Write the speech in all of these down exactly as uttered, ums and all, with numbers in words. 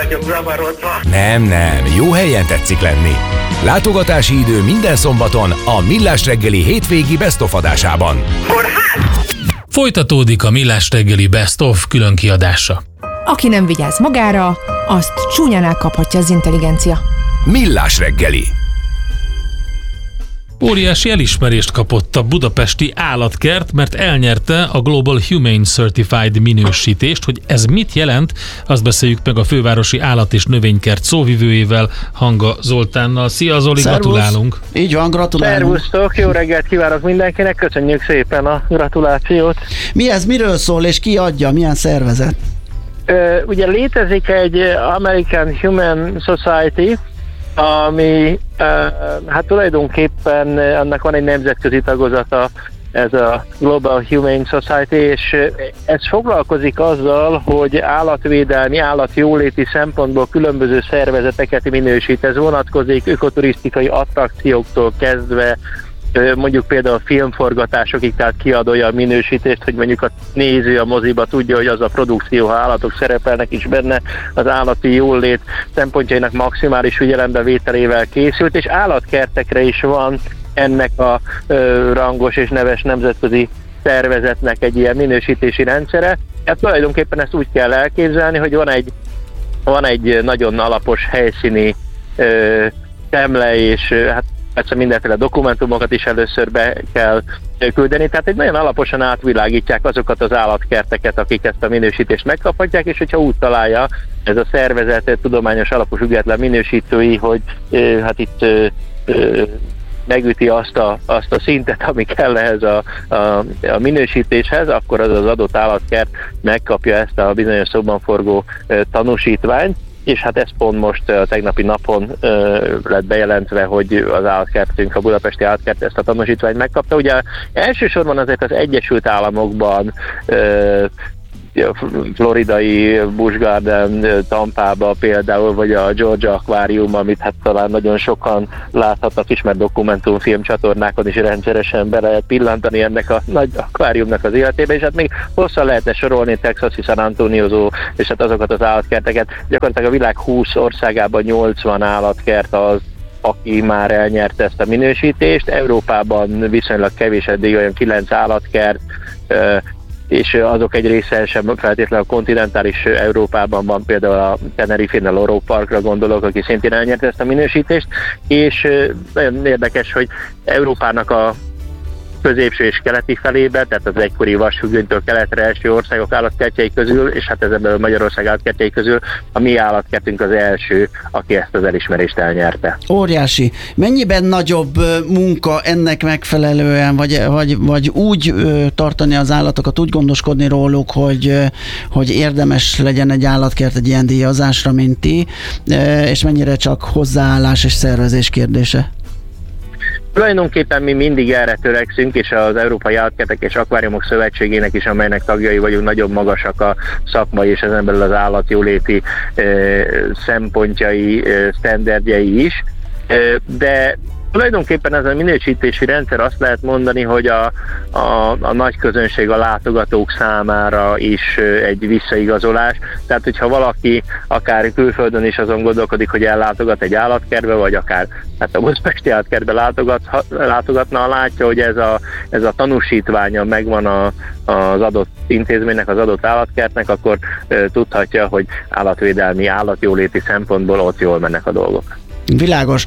vagyok zavarodva. Nem, nem, jó helyen tetszik lenni. Látogatási idő minden szombaton a Millás reggeli hétvégi Best of adásában. Kórház! Folytatódik a Millás reggeli Best of külön kiadása. Aki nem vigyáz magára, azt csúnyán elkaphatja az intelligencia. Millás reggeli. Óriási elismerést kapott a budapesti állatkert, mert elnyerte a Global Humane Certified minősítést. Hogy ez mit jelent, azt beszéljük meg a fővárosi állat- és növénykert szóvivőjével, Hanga Zoltánnal. Szia Zoli, Szervusz. Gratulálunk! Így van, gratulálunk! Szervusztok, jó reggelt kívánok mindenkinek, köszönjük szépen a gratulációt! Mi ez, miről szól és ki adja, milyen szervezet? Ö, ugye létezik egy American Humane Society, ami uh, hát tulajdonképpen annak van egy nemzetközi tagozata, ez a Global Humane Society, és ez foglalkozik azzal, hogy állatvédelmi, állatjóléti szempontból különböző szervezeteket minősít. Ez vonatkozik ökoturisztikai attrakcióktól kezdve, mondjuk például filmforgatásokig, tehát kiadója a minősítést, hogy mondjuk a néző a moziba tudja, hogy az a produkció, ha állatok szerepelnek is benne, az állati jólét szempontjainak maximális figyelembevételével készült, és állatkertekre is van ennek a ö, rangos és neves nemzetközi szervezetnek egy ilyen minősítési rendszere. Hát tulajdonképpen ezt úgy kell elképzelni, hogy van egy, van egy nagyon alapos helyszíni ö, szemle, és hát persze mindenféle dokumentumokat is először be kell küldeni, tehát egy nagyon alaposan átvilágítják azokat az állatkerteket, akik ezt a minősítést megkaphatják, és hogyha úgy találja ez a szervezet tudományos alapú független minősítői, hogy hát itt megüti azt a, azt a szintet, ami kell ehhez a, a, a minősítéshez, akkor az az adott állatkert megkapja ezt a bizonyos szóban forgó tanúsítványt, és hát ez pont most a tegnapi napon ö, lett bejelentve, hogy az állatkertünk, a budapesti állatkert ezt a tanúsítványt megkapta. Ugye elsősorban azért az Egyesült Államokban, ö, a floridai Busch Garden Tampába például, vagy a Georgia Aquarium, amit hát talán nagyon sokan láthatnak, ismert dokumentumfilm csatornákon is rendszeresen be lehet pillantani ennek a nagy akváriumnak az életébe, és hát még hosszan lehetne sorolni Texasi, San Antonio és hát azokat az állatkerteket. Gyakorlatilag a világ húsz országában nyolcvan állatkert az, aki már elnyerte ezt a minősítést. Európában viszonylag kevés, eddig olyan kilenc állatkert, és azok egy része sem feltétlenül a kontinentális Európában van, például a Tenerife-n a Loro Parkra gondolok, aki szintén elnyerte ezt a minősítést, és nagyon érdekes, hogy Európának a középső és keleti felébe, tehát az egykori vasfüggönytől keletre első országok állatkertjei közül, és hát ezen Magyarország állatkertjei közül a mi állatkertünk az első, aki ezt az elismerést elnyerte. Óriási. Mennyiben nagyobb munka ennek megfelelően, vagy, vagy, vagy úgy tartani az állatokat, úgy gondoskodni róluk, hogy, hogy érdemes legyen egy állatkert egy ilyen díjazásra, mint ti, és mennyire csak hozzáállás és szervezés kérdése? Tulajdonképpen mi mindig erre törekszünk, és az Európai Állatkertek és Akváriumok Szövetségének is, amelynek tagjai vagyunk, nagyon magasak a szakmai és ezen belül az állatjóléti e, szempontjai, e, sztenderdjei is, e, de tulajdonképpen ez a minősítési rendszer azt lehet mondani, hogy a, a, a nagy közönség, a látogatók számára is egy visszaigazolás. Tehát, hogyha valaki akár külföldön is azon gondolkodik, hogy ellátogat egy állatkertbe, vagy akár hát a budapesti állatkertbe látogat, látogatna, látja, hogy ez a, ez a tanúsítványa megvan a, az adott intézménynek, az adott állatkertnek, akkor e, tudhatja, hogy állatvédelmi, állatjóléti szempontból ott jól mennek a dolgok. Világos.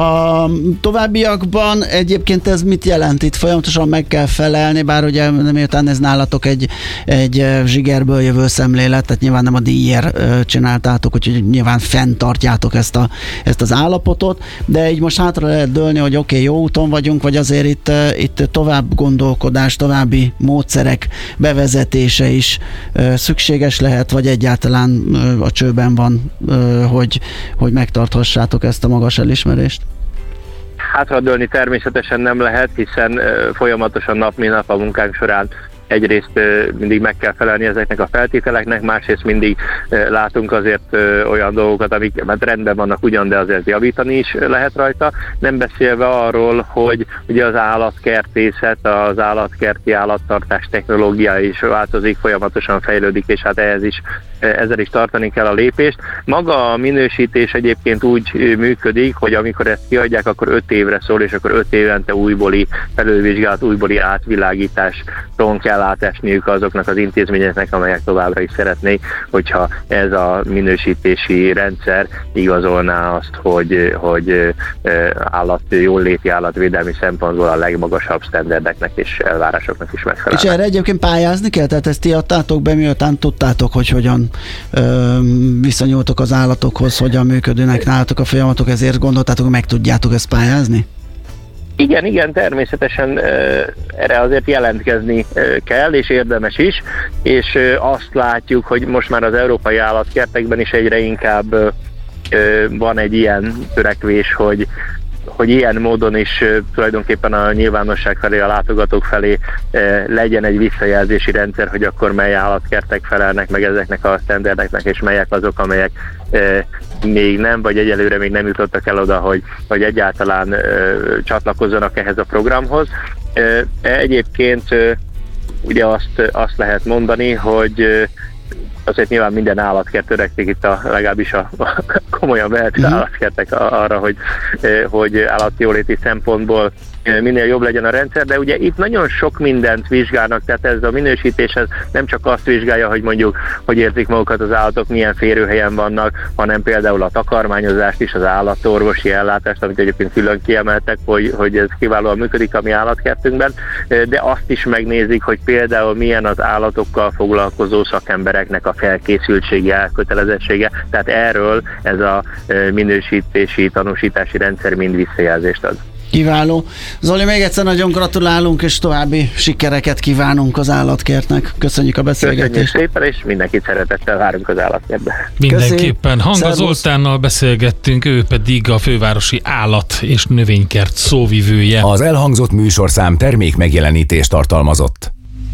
A továbbiakban egyébként ez mit jelent? Itt folyamatosan meg kell felelni, bár ugye miután ez nálatok egy, egy zsigerből jövő szemlélet, tehát nyilván nem a díjért csináltátok, úgyhogy nyilván fenntartjátok ezt, a, ezt az állapotot, de így most hátra lehet dőlni, hogy oké, okay, jó úton vagyunk, vagy azért itt, itt tovább gondolkodás, további módszerek bevezetése is szükséges lehet, vagy egyáltalán a csőben van, hogy, hogy megtarthassátok ezt a magas elismerést? Hátradőlni természetesen nem lehet, hiszen uh, folyamatosan nap mint nap a munkánk során egyrészt mindig meg kell felelni ezeknek a feltételeknek, másrészt mindig látunk azért olyan dolgokat, amik hát rendben vannak ugyan, de azért javítani is lehet rajta. Nem beszélve arról, hogy ugye az állatkertészet, az állatkerti állattartás technológia is változik, folyamatosan fejlődik, és hát ehhez is, ezzel is tartani kell a lépést. Maga a minősítés egyébként úgy működik, hogy amikor ezt kiadják, akkor öt évre szól, és akkor öt évente újbóli felülvizsgálat, újbóli átvilágításon kell átesniük azoknak az intézményeknek, amelyek továbbra is szeretnék, hogyha ez a minősítési rendszer igazolná azt, hogy, hogy állat, jóléti állatvédelmi szempontból a legmagasabb sztenderdeknek és elvárásoknak is megfelel. És erre egyébként pályázni kell? Tehát ezt ti adtátok be, miután tudtátok, hogy hogyan ö, viszonyultok az állatokhoz, hogyan működőnek nálatok a folyamatok, ezért gondoltátok, hogy meg tudjátok ezt pályázni? Igen, igen, természetesen erre azért jelentkezni kell, és érdemes is, és azt látjuk, hogy most már az európai állatkertekben is egyre inkább van egy ilyen törekvés, hogy hogy ilyen módon is tulajdonképpen a nyilvánosság felé, a látogatók felé legyen egy visszajelzési rendszer, hogy akkor mely állatkertek felelnek meg ezeknek a sztenderdeknek, és melyek azok, amelyek még nem, vagy egyelőre még nem jutottak el oda, hogy, hogy egyáltalán csatlakozzanak ehhez a programhoz. Egyébként ugye azt, azt lehet mondani, hogy azért nyilván minden állatkert törekszik itt a, legalábbis a, a komolyan vehető uh-huh. állatkertek arra, hogy, hogy állatjóléti szempontból minél jobb legyen a rendszer, de ugye itt nagyon sok mindent vizsgálnak, tehát ez a minősítéshez nem csak azt vizsgálja, hogy mondjuk, hogy érzik magukat az állatok, milyen férőhelyen vannak, hanem például a takarmányozást is, az állatorvosi ellátást, amit egyébként külön kiemeltek, hogy, hogy ez kiválóan működik a mi állatkertünkben, de azt is megnézik, hogy például milyen az állatokkal foglalkozó szakembereknek a felkészültsége, elkötelezettsége, tehát erről ez a minősítési, tanúsítási rendszer mind visszajelzést ad. Kiváló. Zoli, még egyszer nagyon gratulálunk, és további sikereket kívánunk az állatkertnek. Köszönjük a beszélgetést. Köszönjük szépen, és mindenkit szeretettel várunk az állatkertbe. Mindenképpen. Hanga Zoltánnal beszélgettünk, ő pedig a fővárosi állat- és növénykert szóvivője. Az elhangzott műsorszám termék megjelenítést tartalmazott.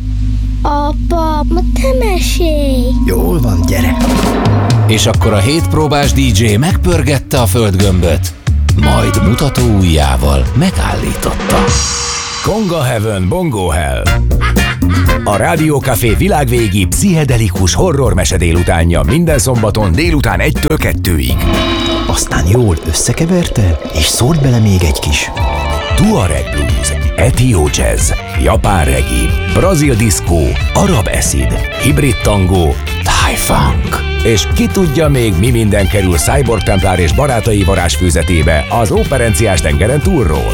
Apa, ma te mesélj! Jól van, gyere! És akkor a hétpróbás dé dzsé megpörgette a földgömböt, majd mutató ujjával megállította. Konga Heaven Bongo Hell. A Rádió Café világvégi pszichedelikus horror mese délutánja minden szombaton délután egytől kettőig. Aztán jól összekeverte, és szólt bele még egy kis Tuareg Blues, Ethio Jazz, Japán Reggae, Brazil Disco, Arab Acid, Hibrid Tango, Thai Funk. És ki tudja még, mi minden kerül Cyborg Templár és barátai varázsfőzetébe az operenciás tengeren túlról.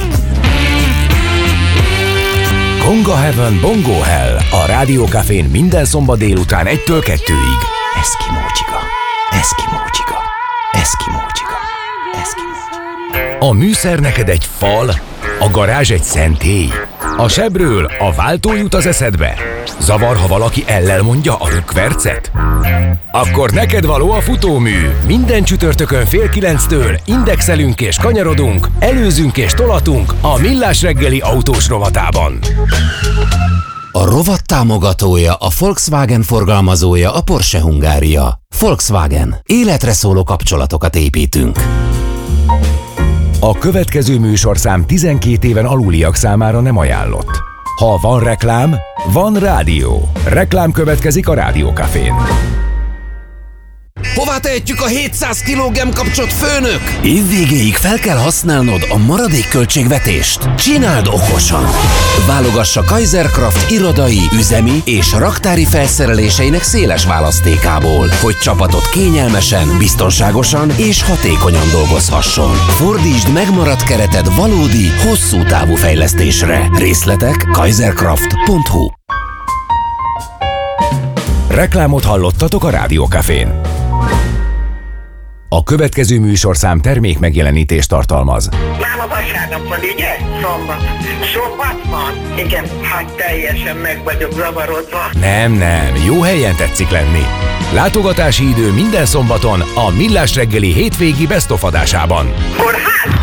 Konga Heaven Bongo Hell a Rádió Cafén minden szombat délután egytől kettőig. Eszkimó csiga, eszkimó csiga, eszkimó csiga, eszkimó csiga. A műszer neked egy fal, a garázs egy szentély. A sebről a váltó jut az eszedbe. Zavar, ha valaki ellel mondja a rökkvercet? Akkor neked való a futómű. Minden csütörtökön fél kilenctől indexelünk és kanyarodunk, előzünk és tolatunk a Millás reggeli autós rovatában. A rovat támogatója, a Volkswagen forgalmazója, a Porsche Hungária. Volkswagen. Életre szóló kapcsolatokat építünk. A következő műsorszám tizenkét éven aluliak számára nem ajánlott. Ha van reklám, van rádió. Reklám következik a Rádió Cafén. Hová tehetjük a hétszáz kiló gemkapcsot, főnök? Évvégéig fel kell használnod a maradék költségvetést. Csináld okosan! Válogass a Kaiserkraft irodai, üzemi és raktári felszereléseinek széles választékából, hogy csapatod kényelmesen, biztonságosan és hatékonyan dolgozhasson. Fordítsd megmaradt kereted valódi, hosszú távú fejlesztésre. Részletek kaiserkraft pont hu. Reklámot hallottatok a Rádió Cafén. A következő műsorszám termék megjelenítést tartalmaz. Már a vasárnap van, ugye? Szombat. Szombat van? Igen, hát teljesen meg vagyok zavarodva. Nem, nem, jó helyen tetszik lenni. Látogatási idő minden szombaton a Millás reggeli hétvégi best of adásában. Kórház?